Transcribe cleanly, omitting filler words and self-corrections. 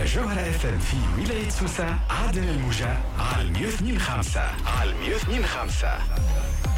جوهرة اف ام في ولاية سوسة عدن الموجة على 102.5 على 102.5.